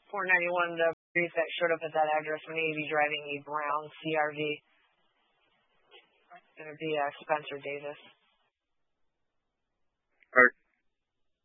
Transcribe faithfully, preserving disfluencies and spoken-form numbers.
four ninety-one, the brief that showed up at that address when he'd be driving a brown C R V. It would be uh, Spencer Davis. All right.